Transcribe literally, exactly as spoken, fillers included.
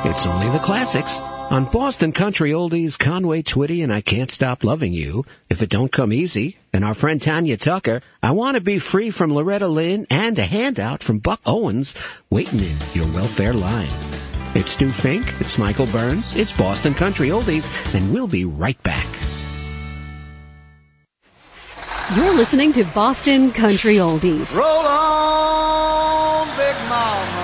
It's only the classics. On Boston Country Oldies, Conway Twitty and I Can't Stop Loving You, If It Don't Come Easy, and our friend Tanya Tucker, I Want to Be Free from Loretta Lynn, and a handout from Buck Owens, waiting in your welfare line. It's Stu Fink, it's Michael Burns, it's Boston Country Oldies, and we'll be right back. You're listening to Boston Country Oldies. Roll on, Big Mama.